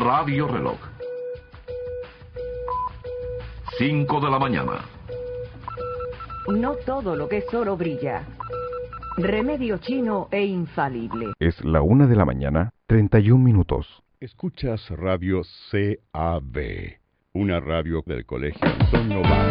Radio Reloj. 5 de la mañana. No todo lo que es oro brilla. Remedio chino e infalible. Es la 1 de la mañana, 31 minutos. Escuchas Radio CAB, una radio del Colegio Antonio Vaz.